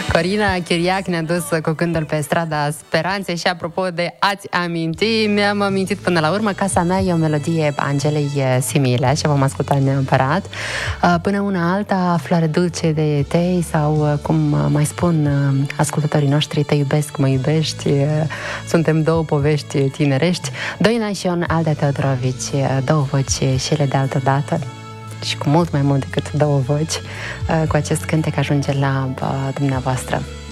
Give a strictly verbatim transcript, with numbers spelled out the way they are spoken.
Corina Chiriac ne-a dus cu gândul pe strada Speranței și apropo de a-ți aminti, mi-am amintit până la urmă Casa mea e o melodie Angelei Similea și vom asculta neapărat. Până una alta, Floare dulce de tei sau cum mai spun ascultătorii noștri, te iubesc, mă iubești, suntem două povești tinerești. Doina și Ion Aldea Teodorovici, două voci și ele de altă dată și cu mult mai mult decât două voci, cu acest cântec ajunge la dumneavoastră.